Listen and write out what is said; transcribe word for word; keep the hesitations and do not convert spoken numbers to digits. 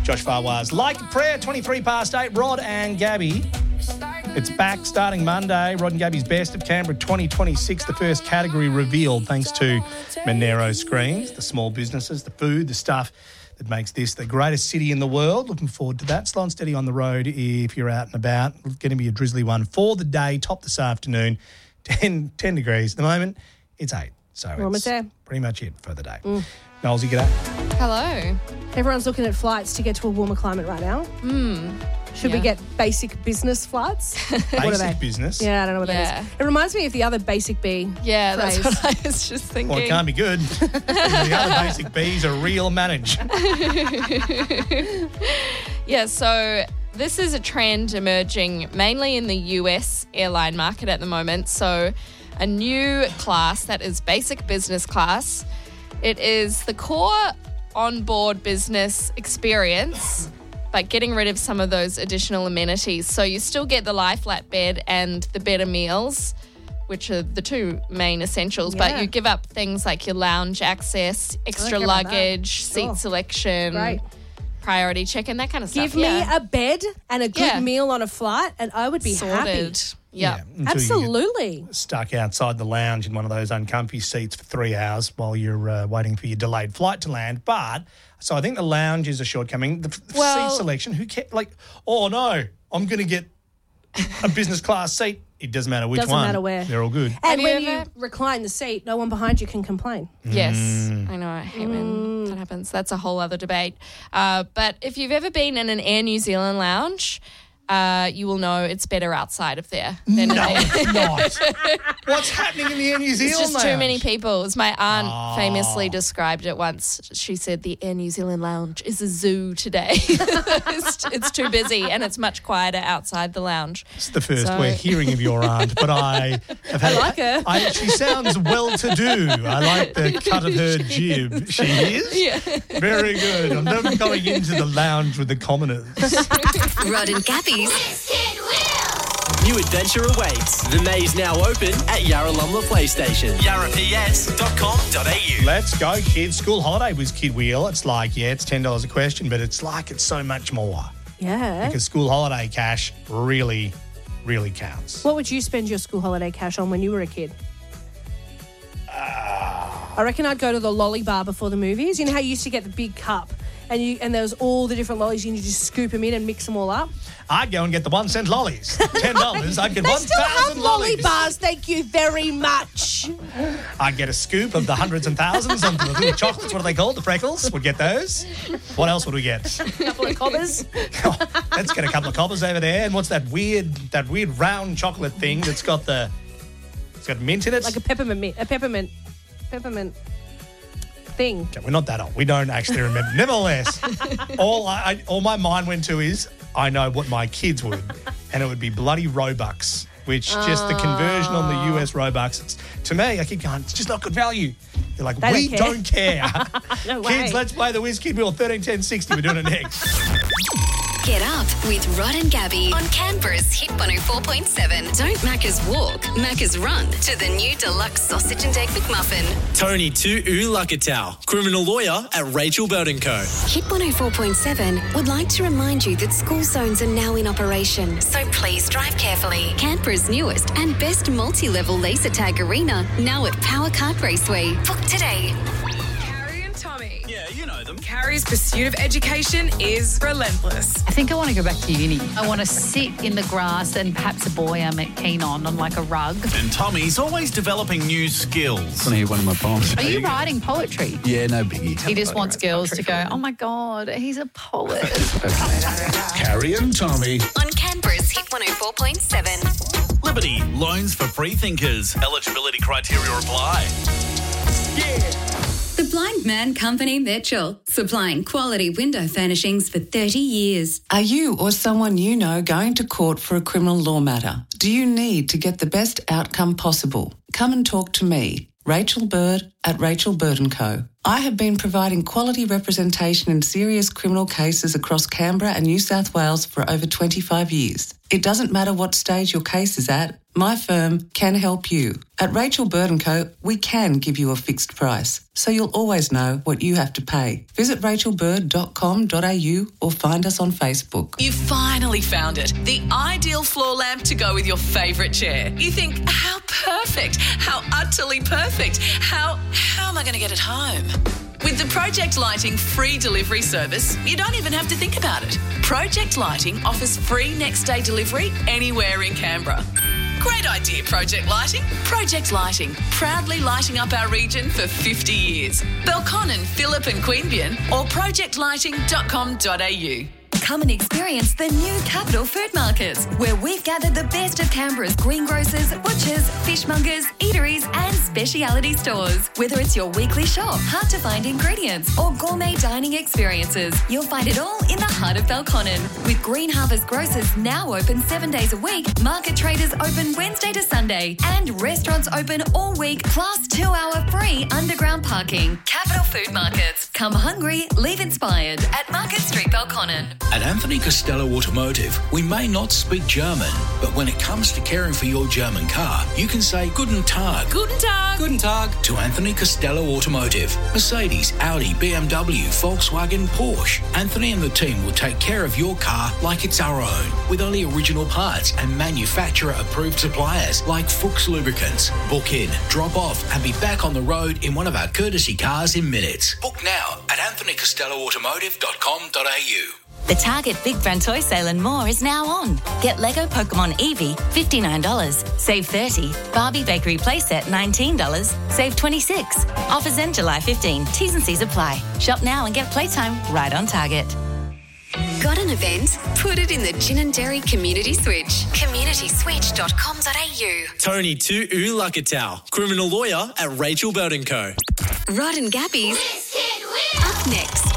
Josh Farwaz. Like a Prayer, twenty-three past eight. Rod and Gabby. It's back starting Monday. Rod and Gabby's Best of Canberra twenty twenty-six. The first category revealed thanks to Monero Screens, the small businesses, the food, the stuff that makes this the greatest city in the world. Looking forward to that. Slow and steady on the road if you're out and about. It's going to be a drizzly one for the day, top this afternoon. ten, ten degrees at the moment. It's eight. So Almost it's there. pretty much it for the day. Mm. Knowlesy, g'day. Hello. Everyone's looking at flights to get to a warmer climate right now. Hmm. Should Yeah. we get basic business flights? What are they? Basic business. Yeah, I don't know what Yeah. that is. It reminds me of the other basic B. Yeah, phrase. that's what I was just thinking. Well, it can't be good. The other basic B's are real managed. Yeah, so this is a trend emerging mainly in the U S airline market at the moment. So a new class that is basic business class. It is the core onboard business experience, but getting rid of some of those additional amenities. So you still get the lie flat bed and the better meals, which are the two main essentials, Yeah. but you give up things like your lounge access, extra care about that. luggage, Sure. seat selection, Right. priority check-in, that kind of Give stuff. me yeah. a bed and a good Yeah. meal on a flight and I would be Sorted. happy. Yeah. until you get Absolutely. stuck outside the lounge in one of those uncomfy seats for three hours while you're uh, waiting for your delayed flight to land. But, so I think the lounge is a shortcoming. The, the Well- seat selection, who cares? Like, oh no, I'm going to get a business class seat. It doesn't matter which Doesn't one. matter where. They're all good. And Have when you you ever- recline the seat, no one behind you can complain. Yes, Mm. I know. I hate when that happens. That's a whole other debate. Uh, but if you've ever been in an Air New Zealand lounge, uh, you will know it's better outside of there than in No, there. it's not. What's happening in the Air New Zealand It's just too lounge? many people. As my aunt Oh. famously described it once. She said the Air New Zealand lounge is a zoo today. it's, it's too busy and it's much quieter outside the lounge. It's the first So- we're hearing of your aunt, but I have had. I like her. I, she sounds well-to-do. I like the cut of her jib. She is Yeah. very good. I'm never going into the lounge with the commoners. Rod and Gabby's New adventure awaits. The maze now open at Yarralumla PlayStation. yarra p s dot com dot a u. Let's go, kids. School holiday was Kid Wheel. It's like, yeah, it's ten dollars a question, but it's like it's so much more Yeah. because school holiday cash really, really counts. What would you spend your school holiday cash on when you were a kid? I reckon I'd go to the lolly bar before the movies. You know how you used to get the big cup and you and there was all the different lollies and you just scoop them in and mix them all up? I'd go and get the one cent lollies. ten dollars, I'd get They one still have thousand lolly lollies. bars, thank you very much. I'd get a scoop of the hundreds and thousands of the little chocolates. What are they called? The freckles. We'd get those. What else would we get? A couple of cobbers. Oh, let's get a couple of coppers over there. And what's that weird, that weird round chocolate thing that's got the, it's got mint in it? Like a peppermint, mi- a peppermint, peppermint thing. Okay, we're not that old. We don't actually remember. Nevertheless, all I, I, all my mind went to is I know what my kids would, and it would be bloody Robux, which just the conversion on the U S Robux. It's, to me, I keep going, it's just not good value. They're like, They we don't care." don't care. No Kids, way. let's play the Whiz Kid Wheel thirteen ten sixty. We're doing it next. Get Up with Rod and Gabby on Canberra's Hit one oh four point seven. Don't Macca's walk, Macca's run to the new deluxe sausage and egg McMuffin. Tony Tu'u Lakatau, criminal lawyer at Rachel Bird and Co. Hit one oh four point seven would like to remind you that school zones are now in operation, so please drive carefully. Canberra's newest and best multi-level laser tag arena, now at Power Kart Raceway. Book today. Carrie and Tommy. Yeah, you know them. Carrie's pursuit of education is relentless. I think I want to go back to uni. I want to sit in the grass and perhaps a boy I'm keen on, on like a rug. And Tommy's always developing new skills. Want to hear one of my poems? Are you writing poetry? Yeah, no biggie. He just wants girls to go, oh my God, he's a poet. Carrie and Tommy. On Canberra's Hit one oh four point seven. Liberty, loans for free thinkers. Eligibility criteria apply. The Blind Man Company Mitchell, supplying quality window furnishings for thirty years. Are you or someone you know going to court for a criminal law matter? Do you need to get the best outcome possible? Come and talk to me, Rachel Bird at Rachel Bird and Co. I have been providing quality representation in serious criminal cases across Canberra and New South Wales for over twenty-five years. It doesn't matter what stage your case is at, my firm can help you. At Rachel Bird and Co, we can give you a fixed price, so you'll always know what you have to pay. Visit rachel bird dot com dot a u or find us on Facebook. You finally found it. The ideal floor lamp to go with your favourite chair. You think, how perfect, how utterly perfect, how, how am I going to get it home? With the Project Lighting free delivery service, you don't even have to think about it. Project Lighting offers free next day delivery anywhere in Canberra. Great idea, Project Lighting. Project Lighting, proudly lighting up our region for fifty years. Belconnen, Phillip and Queanbeyan or project lighting dot com dot a u. Come and experience the new Capital Food Markets, where we've gathered the best of Canberra's greengrocers, butchers, fishmongers, eateries and speciality stores. Whether it's your weekly shop, hard-to-find ingredients or gourmet dining experiences, you'll find it all in the heart of Belconnen. With Green Harvest Grocers now open seven days a week, market traders open Wednesday to Sunday and restaurants open all week plus two-hour free underground parking. Capital Food Markets. Come hungry, leave inspired at Market Street, Belconnen. At Anthony Costello Automotive, we may not speak German, but when it comes to caring for your German car, you can say Guten Tag. Guten Tag. Guten Tag to Anthony Costello Automotive. Mercedes, Audi, B M W, Volkswagen, Porsche. Anthony and the team will take care of your car like it's our own, with only original parts and manufacturer-approved suppliers like Fuchs Lubricants. Book in, drop off, and be back on the road in one of our courtesy cars in minutes. Book now at anthony costello automotive dot com dot a u. The Target Big Friend Toy Sale and more is now on. Get Lego Pokemon Eevee, fifty-nine dollars. Save thirty dollars. Barbie Bakery Playset, nineteen dollars. Save twenty-six dollars. Offers end July fifteenth. T's and C's apply. Shop now and get playtime right on Target. Got an event? Put it in the Gin and Dairy Community Switch. community switch dot com dot a u. Tony Tu Ulakatau, criminal lawyer at Rachel Bird and Co. Rod and Gabby's Up next.